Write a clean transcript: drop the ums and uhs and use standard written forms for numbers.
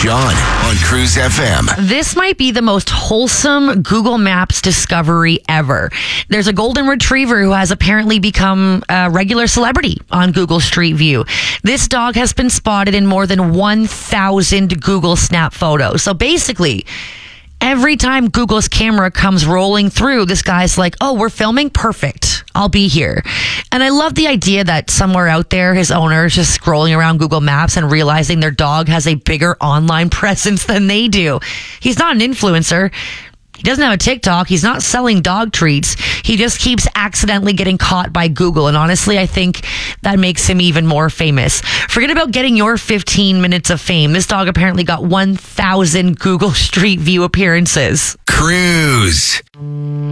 John on Cruise FM. This might be the most wholesome Google Maps discovery ever. There's a golden retriever who has apparently become a regular celebrity on Google Street View. This dog has been spotted in more than 1,000 Google Snap photos. So basically, every time Google's camera comes rolling through, this guy's like, oh, we're filming? Perfect. I'll be here. And I love the idea that somewhere out there, his owner is just scrolling around Google Maps and realizing their dog has a bigger online presence than they do. He's not an influencer. He doesn't have a TikTok. He's not selling dog treats. He just keeps accidentally getting caught by Google. And honestly, I think that makes him even more famous. Forget about getting your 15 minutes of fame. This dog apparently got 1,000 Google Street View appearances. Cruise.